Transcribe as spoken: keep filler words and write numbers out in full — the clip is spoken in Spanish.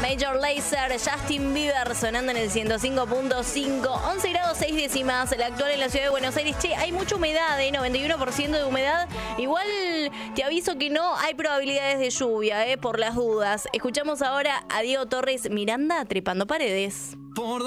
Major Lazer, Justin Bieber sonando en el ciento cinco punto cinco. once grados seis décimas, la actual en la ciudad de Buenos Aires. Che, hay mucha humedad, ¿eh? noventa y uno por ciento de humedad. Igual te aviso que no hay probabilidades de lluvia, ¿eh? Por las dudas. Escuchamos ahora a Diego Torres Miranda trepando paredes. Por